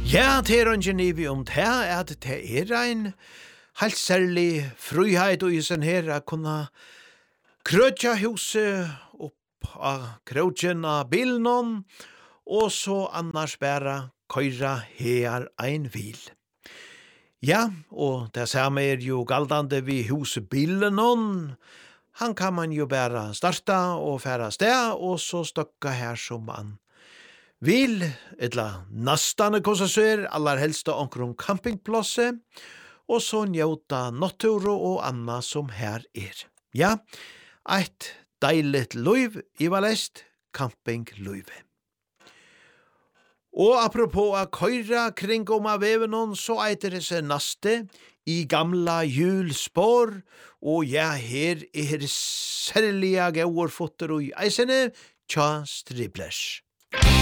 Ja, det er ikke nivi om det, at det er en helt særlig frihet og isen her å kunne krøtja huset opp av krøtjen av bilen og så annars bare køyra her ein vil. Ja, og det samme er jo galdande vid huset bilen. Han kan man jo bare starta og færa sted, og så stokka her som man vil, etla nastane konsasør, allar helst av omkring campingplasse, og så njauta natturo og anna som her er. Ja, eit deiligt luiv, ivalest campingluiv. Og apropos a køyra kring om av vevenon, så eiter det seg naste i gamla hjulspår, og ja, her er særlige gauer fotter og eisene, tja striblers.